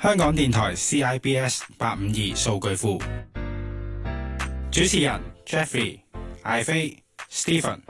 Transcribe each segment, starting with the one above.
香港電台 CIBS 852數據庫，主持人 Jeffrey、艾飛、Stephen。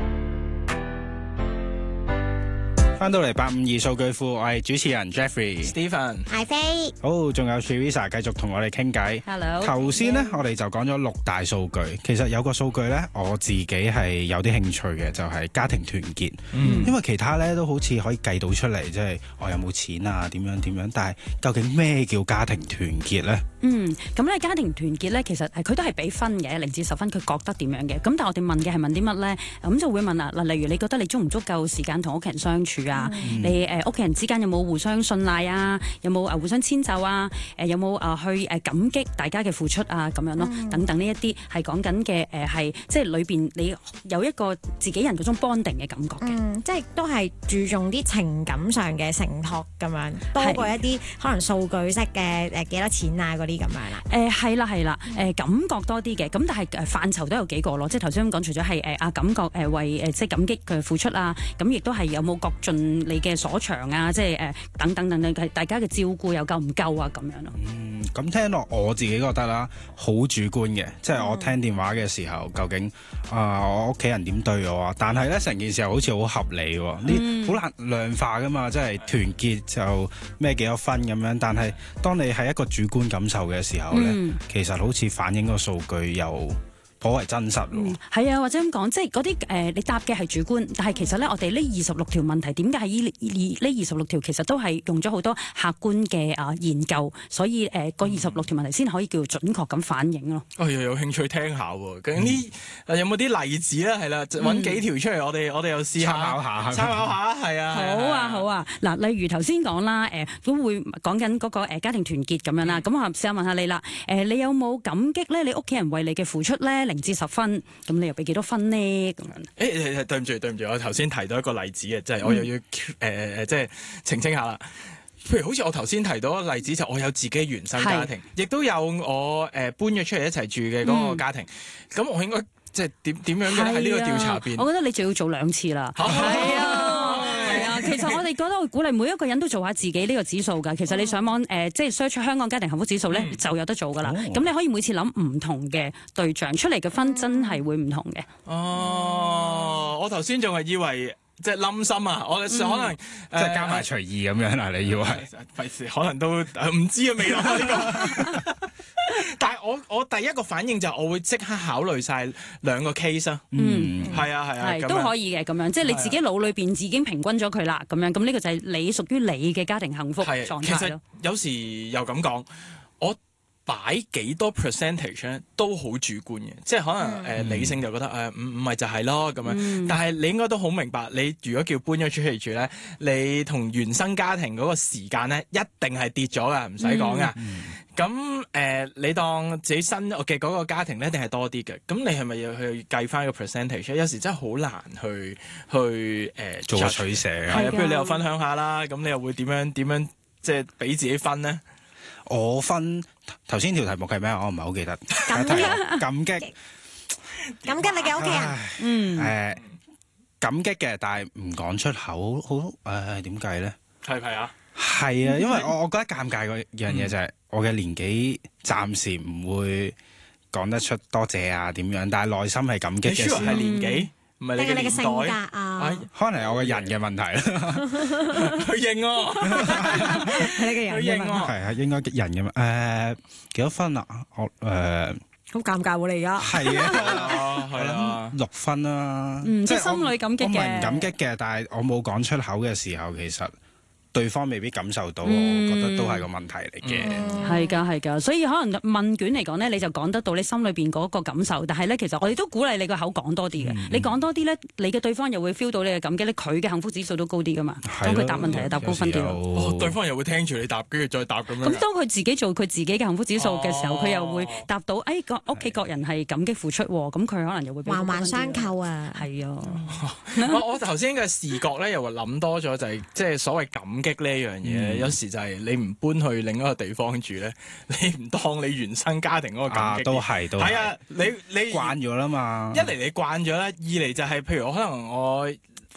翻到嚟852數據庫，我係主持人 Jeffrey、Stephen、 艾飛。 好，仲有 Teresa 繼續同我哋傾偈。 Hello。 頭先呢，我哋就講咗6大數據。其實有個數據呢，我自己係有啲興趣嘅，就係家庭團結。因為其他呢都好似可以計到出嚟，即係我有冇錢啊，點樣。但係究竟咩叫家庭團結呢？ 咁咧家庭團結咧，其實佢都係俾分嘅，0至10分，佢覺得點樣嘅。咁但係我哋問嘅係問啲乜咧？咁就會問啦。嗱，例如你覺得你足唔足夠時間同屋企人相處啊？你屋企人之間有冇互相信賴啊？有冇互相遷就啊？有冇去感激大家嘅付出啊？咁樣咯，等等呢一啲係講緊嘅係即係裏邊你有一個自己人嗰種 bonding 嘅感覺嘅。 即係都係注重啲情感上嘅承托咁樣，多過一啲可能數據式嘅幾多錢啊嗰啲咁樣啦。 係啦，感覺多啲嘅。咁但係範疇都有幾個咯，即係頭先咁講，除咗係感覺為即係感激佢嘅付出啊，咁亦都係有冇各盡你嘅所長啊，即係等等，大家嘅照顧又夠唔夠啊咁樣咯。 咁聽落我自己覺得啦，好主觀嘅，即係我聽電話嘅時候，究竟我屋企人點對我啊？但係咧成件事又好似好合理喎，呢好難量化噶嘛，即係團結就咩幾多分咁樣。但係當你係一個主觀感受嘅時候咧，其實好似反映個數據又頗為真實喎。 係啊，或者咁講，即係嗰啲你答嘅係主觀，但係其實咧，我哋呢26條問題點解係呢26條其實都係用咗好多客觀嘅研究，所以嗰26條問題先可以叫準確咁反映咯。 又有興趣聽下喎，究竟呢有冇啲例子咧？係啦，揾幾條出嚟，我哋又試下參考下， 係啊。 好啊。嗱，例如頭先講啦，都會講緊嗰個家庭團結咁樣啦。咁我試下問下你啦，你有冇感激咧？你屋企人為你嘅付出咧？0至10分，咁你又俾幾多分呢？咁樣？ 對唔住，我頭先提到一個例子嘅，即係我又要即係澄清下啦。譬如好似我頭先提到一個例子，就我有自己原生家庭，亦都有我搬咗出嚟一齊住嘅嗰個家庭。咁我應該即係點樣嘅喺呢個調查入邊？ 我覺得你就要做2次啦。係啊。其實我哋覺得會鼓勵每一個人都做下自己呢個指數㗎。其實你上網即係 search 香港家庭幸福指數咧，就有得做㗎啦。咁你可以每次諗唔同嘅對象出嚟嘅分，真係會唔同嘅。 我頭先仲係以為即係冧心啊！我可能即係加埋隨意咁樣啦，你以為？ 費事可能都唔知啊，未諗呢個。但係我第一個反應就係我會即刻考慮晒2個 case 啊。係啊， 都可以嘅咁樣，即係你自己腦裏邊已經平均咗佢啦。咁樣咁呢個就係你屬於你嘅家庭幸福狀態咯。 其實有時又咁講，我擺幾多 percentage 咧都好主觀嘅，即係可能理性就覺得唔係就係咯咁樣。但係你應該都好明白，你如果叫搬咗出去住咧，你同原生家庭嗰個時間咧一定係跌咗噶，唔使講噶。咁你當自己新嘅嗰個家庭咧，一定係多啲嘅。咁你係咪要去計翻個 percentage？ 有時真係好難去做個取捨。 係啊，不如你又分享下啦。咁你又會點樣即係俾自己分呢？ 我分頭先條題目係咩？我唔係好記得。感激你嘅屋企人。感激嘅，但係唔講出口，好點計咧？ 係啊， 係啊，因為我覺得尷尬嗰樣嘢就係我嘅年紀暫時唔會講得出多謝啊點樣，但係內心係感激嘅時候。 係年紀？唔係你嘅性格啊？ 可能係我嘅人嘅問題啦。 佢認喎， 係你嘅人嘅問題。 係啊，應該人嘅問幾多分啊？我好尷尬喎！你而家係啊，6分啦。 即係心裏感激嘅。 我唔係唔感激嘅，但係我冇講出口嘅時候，其實對方未必感受到，我覺得都係個問題嚟嘅。 係㗎，所以可能問卷嚟講咧，你就講得到你心裏邊嗰個感受，但係咧其實我哋都鼓勵你個口講多啲嘅。你講多啲咧，你嘅對方又會 feel 到你嘅感激咧，佢嘅幸福指數都高啲㗎嘛。當佢答問題就答高分啲咯。 對方又會聽住你答，跟住再答咁樣。 咁當佢自己做佢自己嘅幸福指數嘅時候，佢又會答到，屋企各人係感激付出喎，咁佢可能又會環環相扣啊。 係啊。 我頭先嘅視覺咧，又話諗多咗，就係即係所謂感激呢樣嘢。有時就係你唔搬去另一個地方住咧，你唔當你原生家庭嗰個感激。 都係。係啊，你慣咗啦嘛。 一嚟你慣咗啦，二嚟就係譬如可能我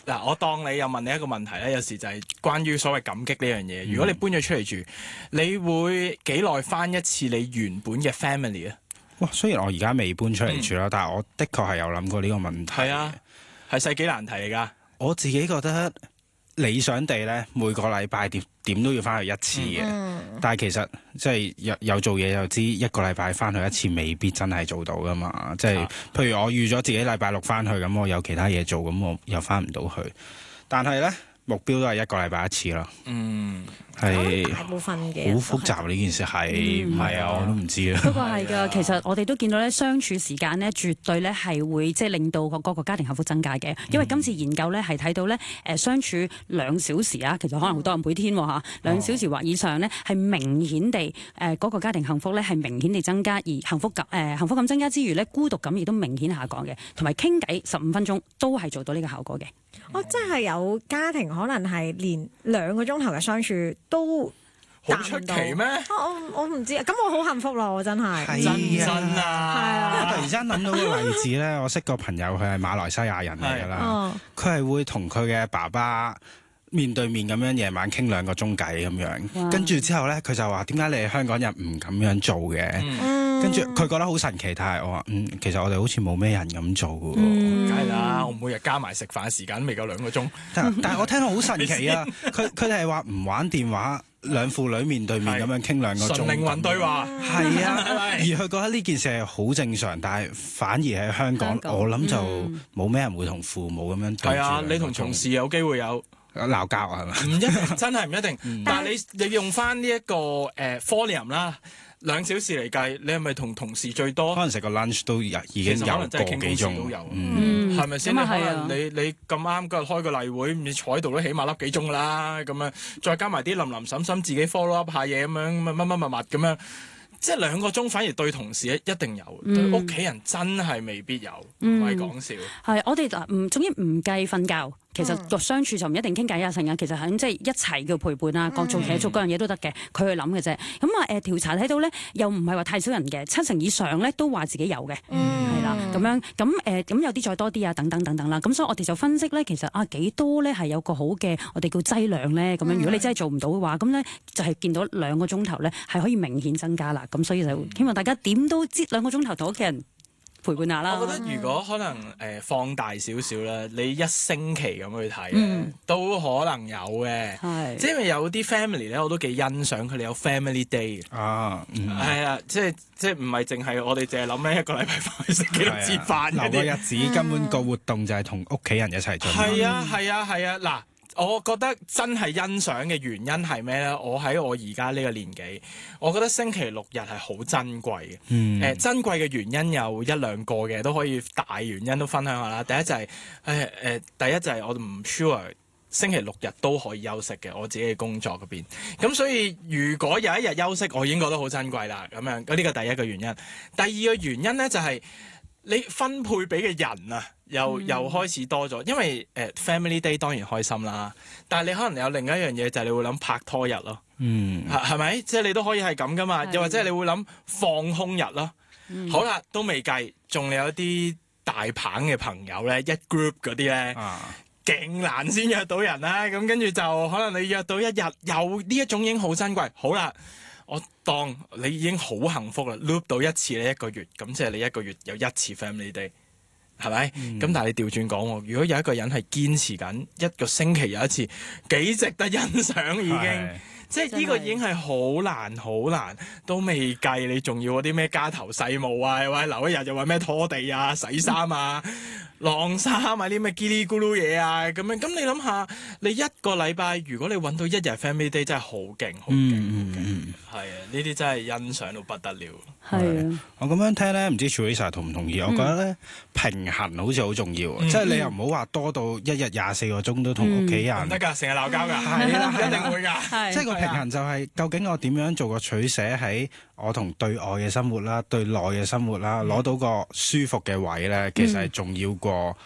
嗱，我當你又問你一個問題咧，有時就係關於所謂感激呢樣嘢。如果你搬咗出嚟住，你會幾耐翻一次你原本嘅 family 啊？ 哇！雖然我而家未搬出嚟住啦，但係我的確係有諗過呢個問題。 係啊，係世紀難題嚟㗎。 我自己覺得理想地咧，每個禮拜點都要翻去一次嘅。但係其實即係有做嘢就知，一個禮拜翻去一次未必真係做到㗎嘛。即係譬如我預咗自己禮拜六翻去，咁我有其他嘢做，咁我又翻唔到去。但係咧，目標都係一個禮拜一次咯。係大部分嘅好複雜呢件事係唔係啊？我都唔知啊。 不過係㗎，其實我哋都見到咧，相處時間咧，絕對咧係會即係令到嗰個家庭幸福增加嘅。因為今次研究咧係睇到咧，相處2小時啊，其實可能好多人每天喎2小時或以上咧，係明顯地嗰個家庭幸福咧係明顯地增加，而幸福感增加之餘咧，孤獨感亦都明顯下降嘅。同埋傾偈15分鐘都係做到呢個效果嘅。 真係有家庭可能係連2個鐘頭嘅相處都好出奇咩？ 我唔知，咁我好幸福咯，我真係。 真係啊！ 啊， 我突然間諗到個例子咧，我識個朋友，佢係馬來西亞人嚟㗎啦，佢係會同佢嘅爸爸面對面咁樣夜晚傾2個鐘偈咁樣，跟住之後咧，佢就話：點解你哋香港人唔咁樣做嘅？跟住佢覺得好神奇，但係我話其實我哋好似冇咩人咁做嘅喎。 梗係啦，我每日加埋食飯時間未夠2個鐘。 但係我聽到好神奇啊！佢哋係話唔玩電話，兩父女面對面咁樣傾2個鐘。 純靈魂對話。 係啊，而佢覺得呢件事係好正常，但係反而喺香港，我諗就冇咩人會同父母咁樣對住。 係啊，你同同事有機會有鬧交係咪？ 唔一定，真係唔一定。但係你用翻呢一個volume 啦。2小時嚟計，你係咪同同事最多？ 可能食個 lunch 都已經有個幾鐘都有，係咪先？可能你咁啱嗰日開個例會，你坐喺度都起碼粒幾鐘啦，咁樣再加埋啲林林審審自己 follow up 下嘢咁樣，乜乜咁樣，即係2個鐘反而對同事一定有，對屋企人真係未必有，唔係講笑。 係我哋總之唔計瞓覺。其實個相處就唔一定傾偈啊，成日其實係即係一齊嘅陪伴啊，各做嘢做各樣嘢都得嘅，佢去諗嘅啫。咁調查睇到咧，又唔係話太少人嘅，70%以上咧都話自己有嘅，係啦咁樣。咁有啲再多啲啊，等等啦。咁所以我哋就分析咧，其實幾多咧係有個好嘅我哋叫劑量咧咁樣。如果你真係做唔到嘅話，咁咧就係見到2個鐘頭咧係可以明顯增加啦。咁所以就希望大家點都擠2個鐘頭同屋企人陪伴下啦。 我覺得如果可能放大少少啦，你1星期咁去睇都可能有嘅。即係因為有啲 family 咧，我都幾欣賞佢哋有 family day 啊。係啊，即係唔係淨係我哋淨係諗咧一個禮拜翻去食幾多次飯嗰啲留個日子，根本個活動就係同屋企人一齊做。 係啊，嗱。我覺得真係欣賞嘅原因係咩咧？我喺我而家呢個年紀，我覺得星期6日係好珍貴嘅。珍貴嘅原因有1-2個嘅，都可以大原因都分享下啦。第一就係我唔 sure 星期6日都可以休息嘅，我自己嘅工作嗰邊。咁所以如果有一日休息，我已經覺得好珍貴啦。咁樣呢個第一個原因。第二個原因咧就係你分配俾嘅人啊。又開始多咗，因為family day 當然開心啦，但係你可能有另一樣嘢就係你會諗拍拖日咯，係咪？即係你都可以係咁噶嘛，又或者你會諗放空日咯。好啦，都未計，仲有啲大棒嘅朋友咧，一 group 嗰啲咧，勁難先約到人啦。咁跟住就可能你約到一日，有呢一種已經好珍貴。好啦，我當你已經好幸福啦 ，loop 到1次你1個月，咁即係你1個月有1次 family day。係咪？咁但係你調轉講，如果有一個人係堅持緊1個星期有1次，幾值得欣賞已經。即係呢個已經係好難，都未計你仲要嗰啲咩家頭細務啊，或者留一日又話咩拖地啊、洗衫啊、晾衫啊啲咩嘰哩咕嚕嘢啊咁樣。咁你諗下，你1個禮拜如果你揾到1日 family day 真係好勁，係啊，呢啲真係欣賞到不得了。 係我咁樣聽咧，唔知 Teresa 同唔同意？我覺得咧平衡好似好重要，即係你又唔好話多到1日24個鐘都同屋企人， 唔得㗎，成日鬧交㗎， 係啦， 一定會㗎。 即係個平衡就係究竟我點樣做個取捨喺我同對外嘅生活啦、對內嘅生活啦，攞到個舒服嘅位咧，其實係重要過不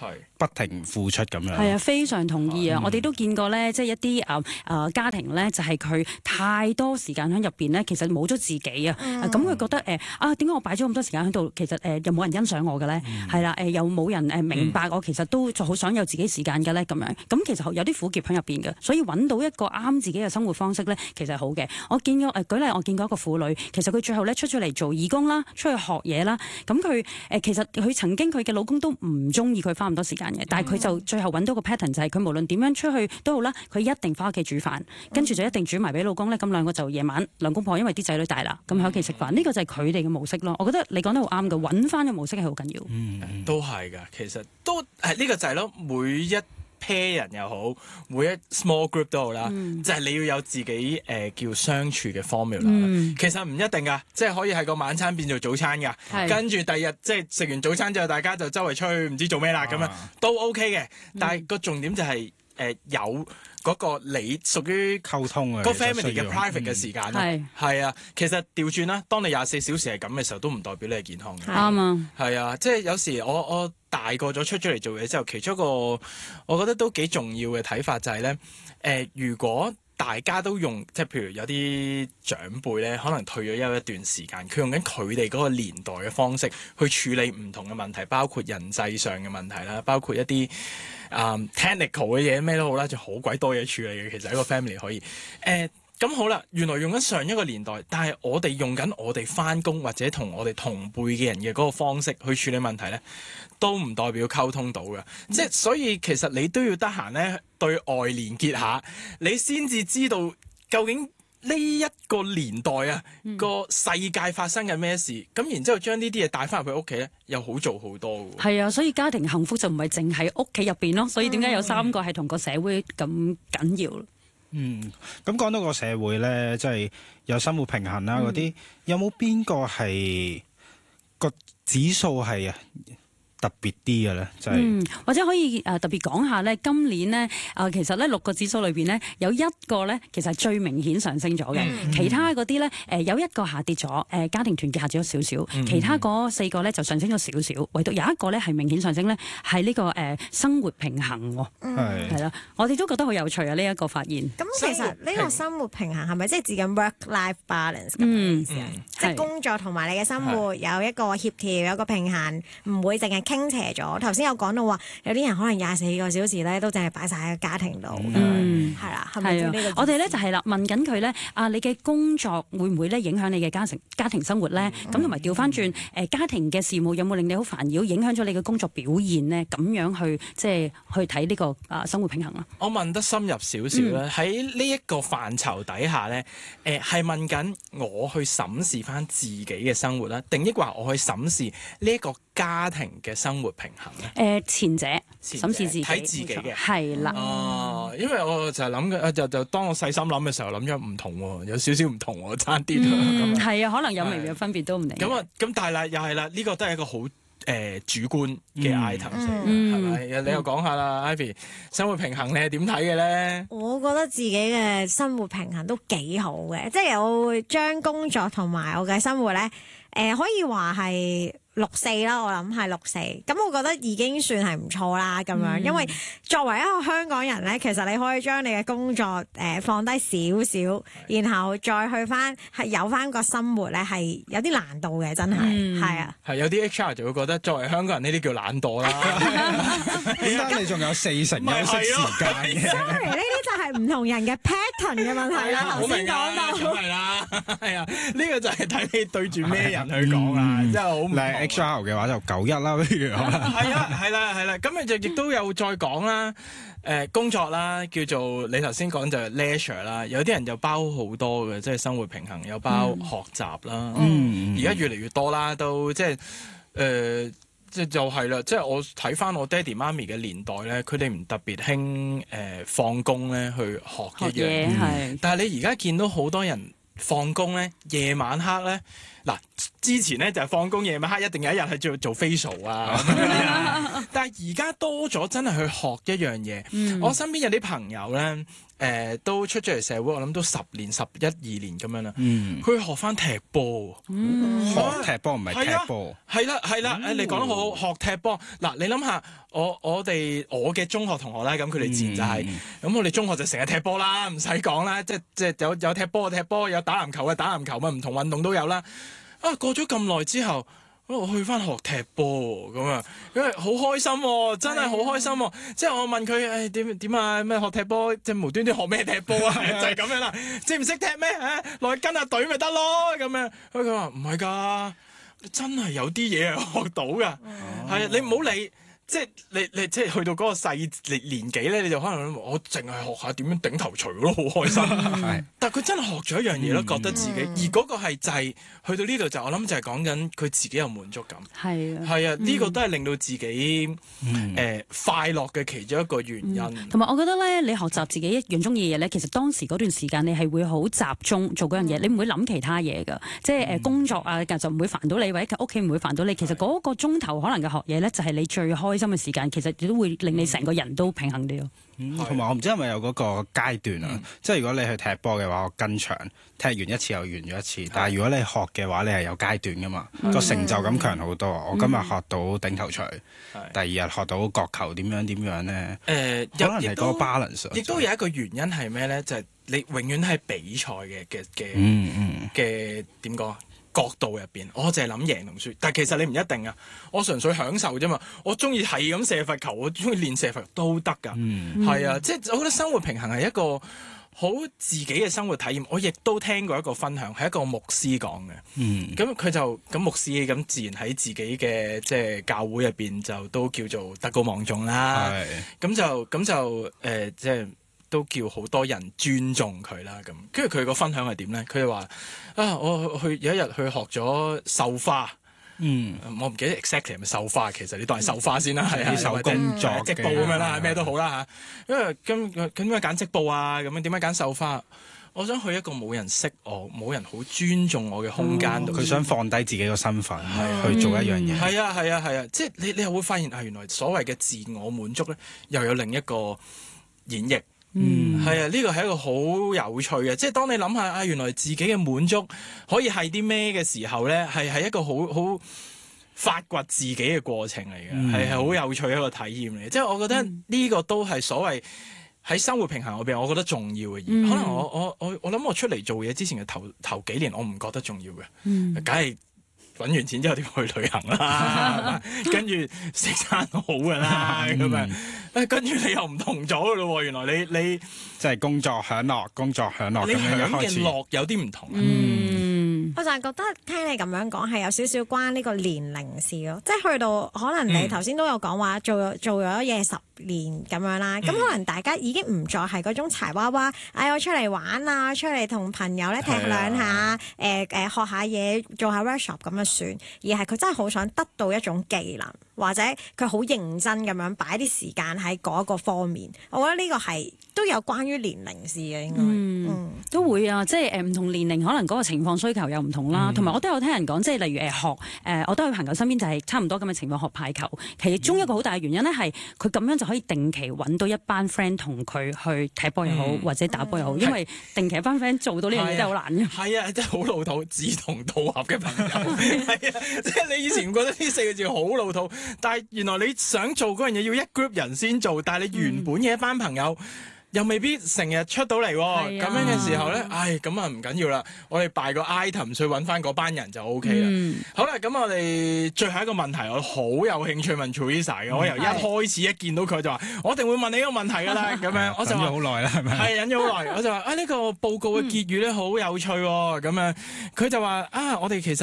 不停付出咁樣。 係啊，非常同意啊！我哋都見過咧，即係一啲家庭咧，就係佢太多時間喺入邊咧，其實冇咗自己啊！咁佢覺得點解我擺咗咁多時間喺度，其實又冇人欣賞我嘅咧？係啦，又冇人明白我，其實都就好想有自己時間嘅咧咁樣。咁其實有啲苦澀喺入邊嘅，所以揾到一個啱自己嘅生活方式咧，其實係好嘅。我見過舉例，我見過一個婦女，其實佢最後咧出咗嚟做義工啦，出去學嘢啦。咁佢其實佢曾經佢嘅老公都唔中意佢花咁多時間嘅，但係佢就最後揾到個 pattern 就係佢無論點樣出去都好啦，佢一定翻屋企煮飯，跟住就一定煮埋俾老公咧。咁兩個就夜晚兩公婆因為啲仔女大啦，咁喺屋企食飯。呢個就係佢哋嘅模式咯。我覺得你講得好啱嘅，揾翻嘅模式係好緊要。 都係㗎，其實都係呢個就係咯，每一 pair 人又好，每一 small group 都好啦，就係你要有自己叫相處嘅 formula。其實唔一定㗎，即係可以係個晚餐變做早餐㗎，跟住第二日即係食完早餐之後，大家就周圍出去唔知做咩啦咁樣都 OK 嘅。但係個重點就係有嗰個你屬於溝通啊， 個 family 嘅 private 嘅時間咯。係啊，其實調轉啦，當你24小時係咁嘅時候，都唔代表你係健康嘅。 啱啊， 係啊，即係有時我大個咗出咗嚟做嘢之後，其中一個我覺得都幾重要嘅睇法就係咧，如果大家都用即係譬如有啲長輩咧，可能退咗休一段時間，佢用緊佢哋嗰個年代嘅方式去處理唔同嘅問題，包括人際上嘅問題啦，包括一啲technical 嘅嘢咩都好啦，就好鬼多嘢處理嘅。其實一個 family 可以咁好啦，原來用緊上一個年代，但係我哋用緊我哋返工或者同我哋同輩嘅人嘅嗰個方式去處理問題咧，都唔代表溝通到嘅。即係所以其實你都要得閒咧對外連結下，你先至知道究竟呢一個年代啊個世界發生緊咩事，咁然之後將呢啲嘢帶翻入去屋企咧，又好做好多嘅。 係啊，所以家庭幸福就唔係淨喺屋企入邊咯，所以點解有3個係同個社會咁緊要？ 咁講到個社會咧，即係有生活平衡啦嗰啲，有冇邊個係個指數係特別啲嘅咧？就係或者可以特別講下咧，今年咧其實咧6個指數裏邊咧有一個咧其實係最明顯上升咗嘅，其他嗰啲咧有一個下跌咗，家庭團結下跌咗少少，其他嗰4個咧就上升咗少少，唯獨有一個咧係明顯上升咧，係呢個生活平衡喎，係啦，我哋都覺得好有趣啊！呢一個發現。 咁其實呢個生活平衡係咪即係指緊 work-life balance 咁嘅意思啊？即係工作同埋你嘅生活有一個協調，有一個平衡，唔會淨係傾斜咗。頭先有講到話，有啲人可能24個小時咧都淨係擺晒喺個家庭度，係啦，係咪呢個？ 我哋咧就係啦，問緊佢咧你嘅工作會唔會咧影響你嘅家庭生活咧？咁同埋調翻轉家庭嘅事務有冇令你好煩擾，影響咗你嘅工作表現咧？咁樣去即係去睇呢個生活平衡啦。 我問得深入少少咧，喺呢一個範疇底下咧，係問緊我去審視翻自己嘅生活啦，定抑或我去審視呢一個家庭嘅生活平衡咧？ 前者審視自己， 睇自己嘅係啦。 因為我就係諗嘅，就當我細心諗嘅時候，諗咗唔同喎，有少少唔同喎，差啲咁。 係啊，可能有微微嘅分別都唔定。 咁但係啦，又係啦，呢個都係一個好主觀嘅 item 係咪？你又講下啦，Ivy，生活平衡你係點睇嘅咧？ 我覺得自己嘅生活平衡都幾好嘅，即係我會將工作同埋我嘅生活咧，可以話係6-4啦，我諗係6-4，咁我覺得已經算係唔錯啦咁樣，因為作為一個香港人咧，其實你可以將你嘅工作放低少少，然後再去翻係有翻個生活咧，係有啲難度嘅，真係係啊。 係有啲 HR 就會覺得作為香港人呢啲叫懶惰啦。 點解你仲有40休息時間嘅 ？Sorry，呢啲就係唔同人嘅 pattern 嘅問題啦。頭先講到， 咁係啦，係啊，呢個就係睇你對住咩人去講啊，真係好唔同。 HR 嘅話就91啦，不如係啊，係啦，咁你就亦都有再講啦。工作啦，叫做你頭先講就係 leisure 啦，有啲人就包好多嘅，即係生活平衡，有包學習啦。而家越嚟越多啦，都即係即係就係啦，即係我睇翻我爹哋媽咪嘅年代咧，佢哋唔特別興放工咧去學一樣嘢，但係你而家見到好多人放工咧，夜晚黑咧。 嗱，之前咧就係放工夜晚黑一定有一日係做 facial 啊，咁樣啊但係而家多咗真係去學一樣嘢。我身邊有啲朋友咧。都出咗嚟社會，我諗都10年、11、12年咁樣啦。佢學翻踢波， 學踢波唔係踢波。 係啦，你講得好好，學踢波。嗱，你諗下，我嘅中學同學啦，咁佢哋自然就係，咁我哋中學就成日踢波啦，唔使講啦，即係有踢波嘅踢波，有打籃球嘅打籃球，唔同運動都有啦。過咗咁耐之後。我去翻學踢波咁啊，因為好開心喎，真係好開心喎。即係我問佢點啊，咩學踢波，即係無端端學咩踢波啊？就係咁樣啦。識唔識踢咩？落去跟下隊咪得咯咁樣。佢話唔係㗎，真係有啲嘢係學到㗎。係啊，你唔好理。即係你即係去到嗰個細年紀咧，你就可能我淨係學下點樣頂頭錘咯，好開心。但係佢真係學咗一樣嘢咯，覺得自己而嗰個係就係去到呢度就我諗就係講緊佢自己有滿足感。係啊，呢個都係令到自己快樂嘅其中一個原因。 同埋我覺得咧，你學習自己一樣中意嘅嘢咧，其實當時嗰段時間你係會好集中做嗰樣嘢，你唔會諗其他嘢㗎。即係工作啊，就唔會煩到你，或者屋企唔會煩到你。其實嗰個鐘頭可能嘅學嘢咧，就係你最開心嘅時間，其實亦都會令你成個人都平衡啲咯。 同埋我唔知係咪有嗰個階段啊？即係如果你去踢波嘅話，我跟場踢完一次又完咗一次。但係如果你學嘅話，你係有階段噶嘛，個成就感強好多。我今日學到頂頭錘，第二日學到角球點樣咧？可能係嗰個 balance。亦都有一個原因係咩咧？就係你永遠係比賽嘅點講？角度入邊，我淨係諗贏同輸，但係其實你唔一定啊。我純粹享受啫嘛。我中意係咁射罰球，我中意練射罰球都得㗎。係啊，即係我覺得生活平衡係一個好自己嘅生活體驗。我亦都聽過一個分享，係一個牧師講嘅。咁佢就咁牧師咁自然喺自己嘅即係教會入邊就都叫做德高望重啦。咁就即係。都叫好多人尊重佢啦，咁跟住佢個分享係點咧？佢就話我有一日去學咗繡花，我唔記得 exactly 係咪繡花，其實你當係繡花先啦，係手工作織布咁樣啦，咩都好啦嚇。因為咁點解揀織布啊？咁樣點解揀繡花？我想去一個冇人識我、冇人好尊重我嘅空間度。 佢想放低自己個身份去做一樣嘢。 係啊，即係你又會發現原來所謂嘅自我滿足咧，又有另一個演繹。係啊，呢個係一個好有趣嘅，即係當你諗下原來自己嘅滿足可以係啲咩嘅時候咧，係一個好發掘自己嘅過程嚟嘅，係好有趣一個體驗嚟嘅。即係我覺得呢個都係所謂喺生活平衡入邊，我覺得重要嘅嘢。可能我諗我出嚟做嘢之前嘅頭幾年，我唔覺得重要嘅，梗係。揾完錢之後點去旅行啦，跟住食餐好㗎啦，咁樣，跟住你又唔同咗㗎咯喎，原來你即係工作享樂咁樣開始， 嘅樂有啲唔同。 我就係覺得聽你咁樣講係有少少關呢個年齡事咯，即係去到可能你頭先都有講話做咗嘢10年咁樣啦，咁可能大家已經唔再係嗰種柴娃娃，我出嚟玩啊，出嚟同朋友咧踢兩下，學下嘢，做下 workshop 咁樣算，而係佢真係好想得到一種技能，或者佢好認真咁樣擺啲時間喺嗰個方面。我覺得呢個係都有關於年齡事嘅，應該都會啊，即係唔同年齡可能嗰個情況需求又唔同啦。同埋我都有聽人講，即係例如學我都有朋友身邊就係差唔多咁嘅情況學排球，其中一個好大嘅原因咧係佢咁樣就可以定期揾到一班 friend 同佢去踢波又好，或者打波又好，因為定期一班 friend 做到呢樣嘢真係好難嘅。 係啊，真係好老土，志同道合嘅朋友。係啊，即係你以前覺得呢4個字好老土，但係原來你想做嗰樣嘢要一 group 人先做，但係你原本嘅一班朋友。又未必成日出到嚟喎，咁樣嘅時候咧，咁啊唔緊要啦，我哋擺個 item 去揾翻嗰班人就 OK 啦。好啦，咁我哋最後一個問題，我好有興趣問 Teresa 嘅，我由一開始一見到佢就話，我一定會問你呢個問題㗎啦，咁樣我就話忍咗好耐啦，係咪？ 係忍咗好耐，我就話呢個報告嘅結語咧好有趣喎，咁樣佢就話我哋其實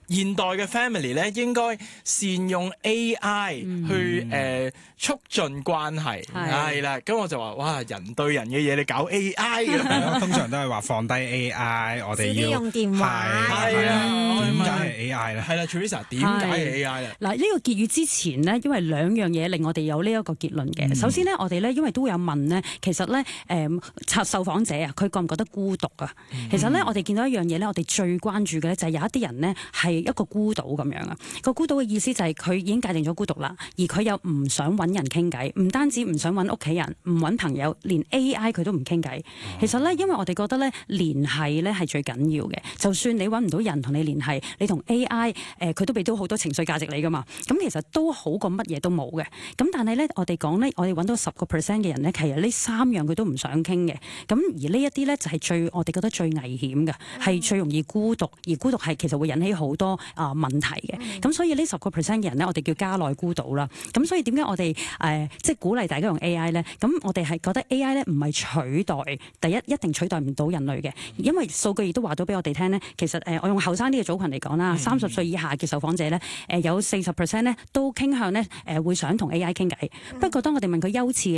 現代嘅 family 咧應該善用 AI 去促進關係，係啦。咁我就話哇，人對人嘅嘢你搞 AI 嘅， 通常都係話放低 AI，我哋要用電話。 係啊，點解係 AI 咧？ 係啦 Teresa 點解係 AI 咧？ 嗱，呢個結語之前呢，因為兩樣嘢令我哋有呢一個結論嘅。首先呢，我哋咧因為都有問呢，其實咧受訪者啊，佢覺唔覺得孤獨啊？其實咧，我哋見到一樣嘢咧，我哋最關注嘅咧就係有一啲人呢係一個孤島咁樣啊。個孤島嘅意思就係佢已經界定咗孤獨啦，而佢又唔想揾人傾偈，唔單止唔想揾屋企人，唔揾朋友，連 AI 佢都唔傾偈。其實咧，因為我哋覺得咧聯繫咧係最緊要嘅。就算你揾唔到人同你聯繫，你同 AI 佢都俾到好多情緒價值你噶嘛。咁其實都好過乜嘢都冇嘅。咁但係咧，我哋講咧，我哋揾到10%嘅人咧，其實呢3樣佢都唔想傾嘅。咁而呢一啲咧就係我哋覺得最危險嘅，係最容易孤獨，而孤獨係其實會引起好多問題嘅。咁所以呢10%嘅人咧，我哋叫家內孤島啦。咁所以點解我哋即係鼓勵大家用 AI 咧？咁我哋係覺得 AI 咧唔係取代，第一定取代唔到人類嘅，因為數據亦都話到俾我哋聽咧，其實我用後生啲嘅組群嚟講啦，30歲以下嘅受訪者咧，有40%咧都傾向咧會想同 AI 傾偈。不過當我哋問佢優次